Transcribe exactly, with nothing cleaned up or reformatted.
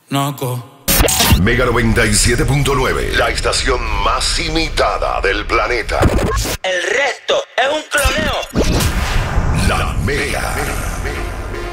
Naco. Mega noventa y siete punto nueve, la estación más imitada del planeta. El resto es un cloneo. La Mega.